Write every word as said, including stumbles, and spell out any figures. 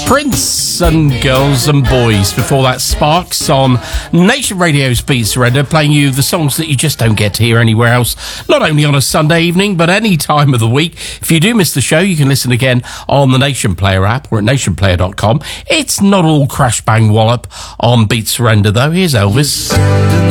Prince and Girls and Boys. Before that, Sparks on Nation Radio's Beat Surrender, playing you the songs that you just don't get to hear anywhere else, not only on a Sunday evening, but any time of the week. If you do miss the show, you can listen again on the Nation Player app or at nation player dot com. It's not all crash bang wallop on Beat Surrender, though. Here's Elvis.